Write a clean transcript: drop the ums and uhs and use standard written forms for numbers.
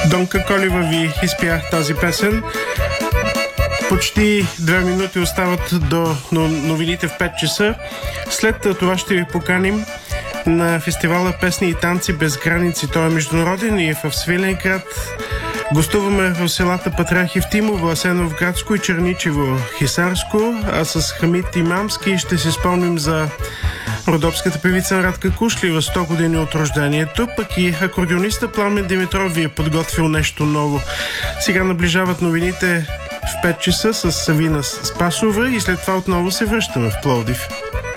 Донка Колева ви изпя тази песен. Почти 2 минути остават до новините в 5 часа. След това ще ви поканим на фестивала Песни и танци без граници. Той е международен и е в Свиленград. Гостуваме в селата Патриарх Евтимово, Асеновградско и Черничево, Хисарско, а с Хамид Имамски ще си спомним за родопската певица Радка Кушлева, 100 години от рождението, пък и акордеониста Пламен Димитров ви е подготвил нещо ново. Сега наближават новините в 5 часа с Савина Спасова и след това отново се връщаме в Пловдив.